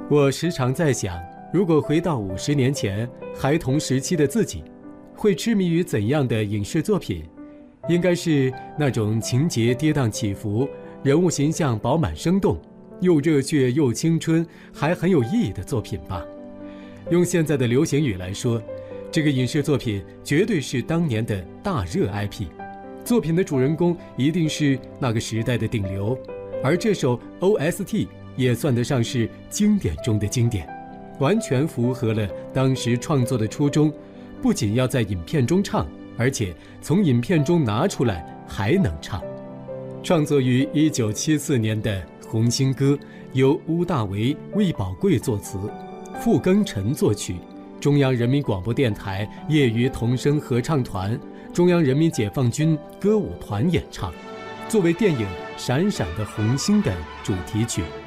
我时常在想，如果回到50年前孩童时期的自己，会痴迷于怎样的影视作品？应该是那种情节跌宕起伏，人物形象饱满生动，又热血又青春，还很有意义的作品吧。用现在的流行语来说，这个影视作品绝对是当年的大热 IP， 作品的主人公一定是那个时代的顶流，而这首 OST 也算得上是经典中的经典，完全符合了当时创作的初衷，不仅要在影片中唱，而且从影片中拿出来还能唱。创作于1974年的《红星歌》由邬大为、魏宝贵作词，傅庚辰作曲，中央人民广播电台业余童声合唱团、中央人民解放军歌舞团演唱，作为电影《闪闪的红星》的主题曲。